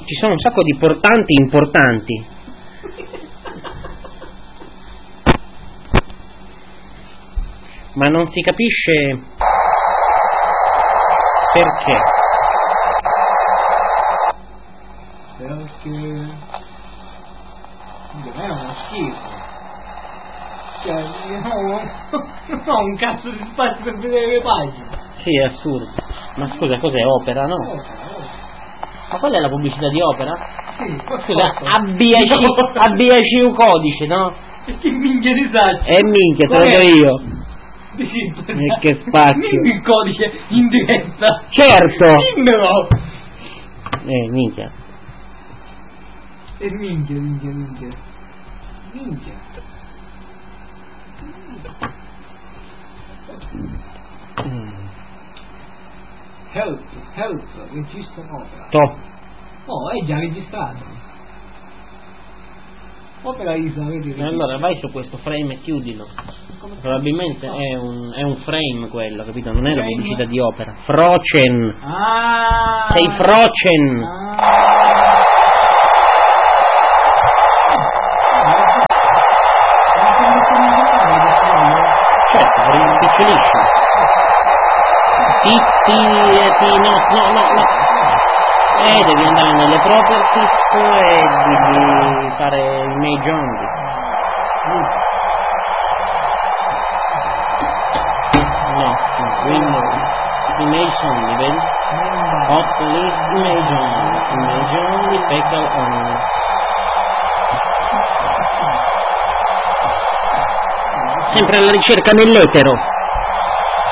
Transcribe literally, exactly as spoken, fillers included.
Ci sono un sacco di portanti importanti. Ma non si capisce perché. Perché non è uno schifo. Cioè, no, no, un cazzo di spazio per vedere le pagine. Sì, è assurdo. Ma scusa, cos'è Opera, no? Opera, opera. Ma qual è la pubblicità di Opera? Sì, Scusa, abbiaci, abbiaci un codice, no? E che minchia di sacco? E minchia, te lo do io. E che spazio. Dimmi il codice in diretta. Certo. Dimmelo. Eh, minchia. E minchia, minchia, minchia. Minchia. Mm. Help, help, registra Opera. To. Oh, è già registrato. Opera Isla, vedi? Allora vai su questo frame e chiudilo. Probabilmente è un, è un frame quello, capito? Non è la pubblicità di Opera. Frozen. Ah! Sei Frozen. Ah! Certo, rimpicciolisci. Ti, ti, ti, no, no, no, no. Eh, devi andare nelle properties e devi fare image only. No, no, Windows, image only, vedi? Hot list image only, image only, fecal only. Sempre alla ricerca dell'etero.